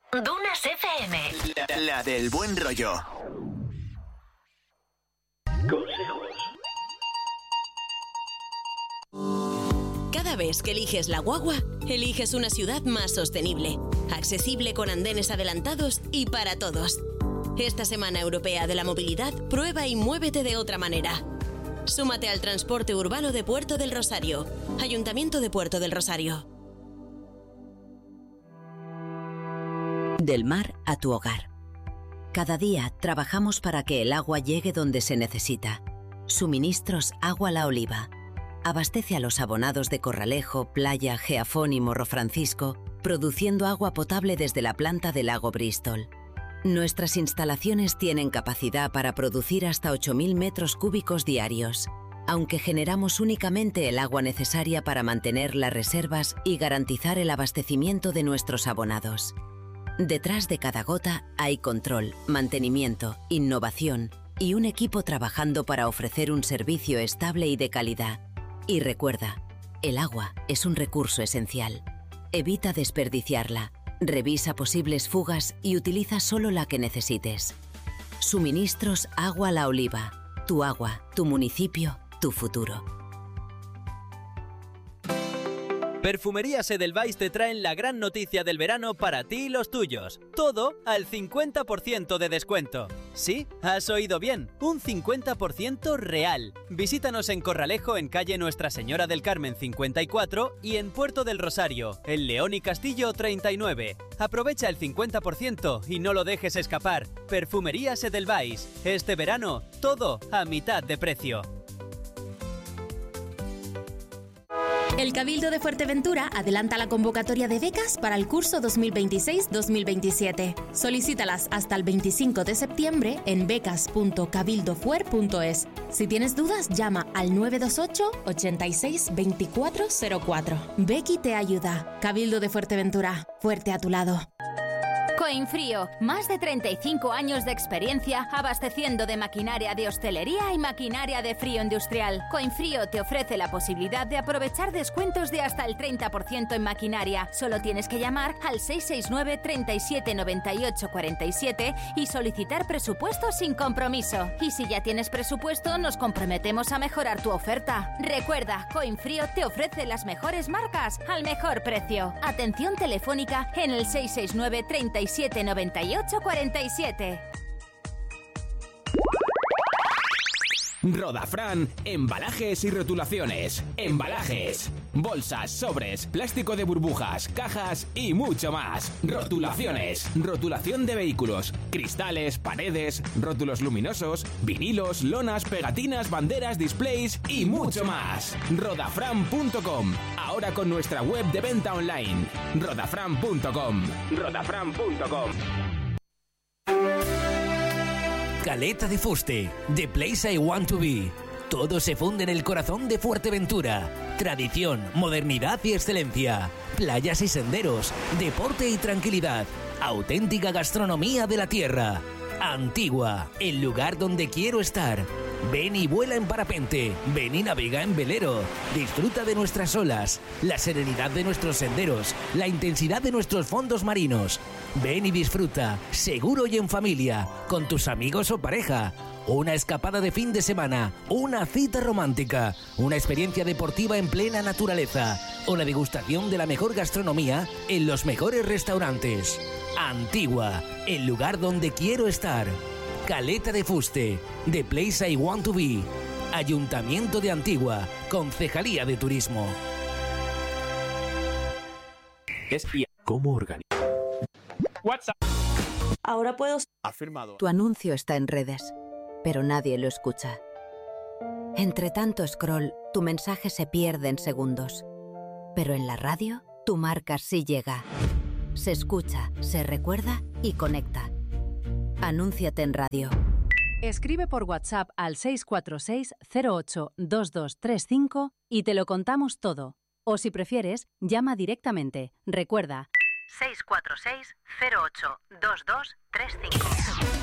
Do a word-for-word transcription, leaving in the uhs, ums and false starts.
Dunas F M. La, la del buen rollo. Consejos. Cada vez que eliges la guagua, eliges una ciudad más sostenible, accesible con andenes adelantados y para todos. Esta Semana Europea de la Movilidad, prueba y muévete de otra manera. Súmate al transporte urbano de Puerto del Rosario. Ayuntamiento de Puerto del Rosario. Del mar a tu hogar. Cada día trabajamos para que el agua llegue donde se necesita. Suministros Agua La Oliva. Abastece a los abonados de Corralejo, Playa, Geafón y Morro Francisco, produciendo agua potable desde la planta del lago Bristol. Nuestras instalaciones tienen capacidad para producir hasta ocho mil metros cúbicos diarios, aunque generamos únicamente el agua necesaria para mantener las reservas y garantizar el abastecimiento de nuestros abonados. Detrás de cada gota hay control, mantenimiento, innovación y un equipo trabajando para ofrecer un servicio estable y de calidad. Y recuerda, el agua es un recurso esencial. Evita desperdiciarla, revisa posibles fugas y utiliza solo la que necesites. Suministros Agua La Oliva. Tu agua, tu municipio, tu futuro. Perfumerías Edelweiss te traen la gran noticia del verano para ti y los tuyos. Todo al cincuenta por ciento de descuento. Sí, has oído bien, un cincuenta por ciento real. Visítanos en Corralejo, en calle Nuestra Señora del Carmen cincuenta y cuatro y en Puerto del Rosario, en León y Castillo treinta y nueve. Aprovecha el cincuenta por ciento y no lo dejes escapar. Perfumerías Edelweiss. Este verano, todo a mitad de precio. El Cabildo de Fuerteventura adelanta la convocatoria de becas para el curso dos mil veintiséis dos mil veintisiete. Solicítalas hasta el veinticinco de septiembre en becas punto cabildofuer punto es. Si tienes dudas, llama al nueve dos ocho, ochenta y seis, veinticuatro cero cuatro. Becky te ayuda. Cabildo de Fuerteventura, fuerte a tu lado. Coinfrío, más de treinta y cinco años de experiencia abasteciendo de maquinaria de hostelería y maquinaria de frío industrial. Coinfrío te ofrece la posibilidad de aprovechar descuentos de hasta el treinta por ciento en maquinaria. Solo tienes que llamar al seis seis nueve, treinta y siete, noventa y ocho, cuarenta y siete y solicitar presupuesto sin compromiso. Y si ya tienes presupuesto, nos comprometemos a mejorar tu oferta. Recuerda, Coinfrío te ofrece las mejores marcas al mejor precio. Atención telefónica en el seis seis nueve, treinta y siete, noventa y ocho, cuarenta y siete. Rodafran, embalajes y rotulaciones. Embalajes, bolsas, sobres, plástico de burbujas, cajas y mucho más. Rotulaciones, rotulación de vehículos, cristales, paredes, rótulos luminosos, vinilos, lonas, pegatinas, banderas, displays y mucho más. Rodafran punto com, ahora con nuestra web de venta online. Rodafran punto com. Rodafran punto com. Caleta de Fuste, The Place I Want to Be. Todo se funde en el corazón de Fuerteventura. Tradición, modernidad y excelencia. Playas y senderos, deporte y tranquilidad. Auténtica gastronomía de la tierra. Antigua, el lugar donde quiero estar. Ven y vuela en parapente, ven y navega en velero. Disfruta de nuestras olas, la serenidad de nuestros senderos, la intensidad de nuestros fondos marinos. Ven y disfruta, seguro y en familia, con tus amigos o pareja. Una escapada de fin de semana, una cita romántica, una experiencia deportiva en plena naturaleza o la degustación de la mejor gastronomía en los mejores restaurantes. Antigua, el lugar donde quiero estar. Caleta de Fuste, The Place I Want to Be. Ayuntamiento de Antigua, Concejalía de Turismo. Es y cómo organizar. WhatsApp. Ahora puedo... Afirmado. Tu anuncio está en redes, pero nadie lo escucha. Entre tanto scroll, tu mensaje se pierde en segundos. Pero en la radio, tu marca sí llega. Se escucha, se recuerda y conecta. Anúnciate en radio. Escribe por WhatsApp al seis cuatro seis, cero ocho, dos dos tres cinco y te lo contamos todo. O si prefieres, llama directamente. Recuerda, seis cuatro seis, cero ocho, dos dos tres cinco.